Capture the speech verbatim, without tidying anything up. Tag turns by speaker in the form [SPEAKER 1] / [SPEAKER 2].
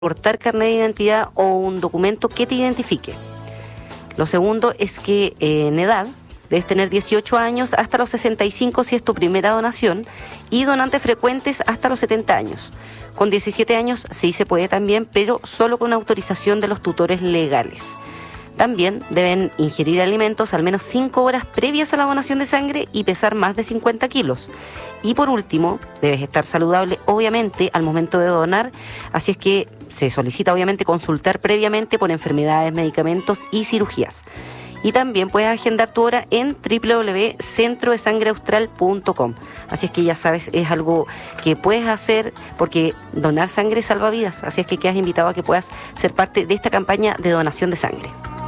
[SPEAKER 1] portar carnet de identidad o un documento que te identifique. Lo segundo es que eh, en edad debes tener dieciocho años hasta los sesenta y cinco si es tu primera donación y donantes frecuentes hasta los setenta años. Con diecisiete años sí se puede también, pero solo con autorización de los tutores legales. También deben ingerir alimentos al menos cinco horas previas a la donación de sangre y pesar más de cincuenta kilos. Y por último, debes estar saludable, obviamente, al momento de donar, así es que se solicita, obviamente, consultar previamente por enfermedades, medicamentos y cirugías. Y también puedes agendar tu hora en doble u doble u doble u punto centro de sangre austral punto com. Así es que ya sabes, es algo que puedes hacer porque donar sangre salva vidas. Así es que quedas invitado a que puedas ser parte de esta campaña de donación de sangre.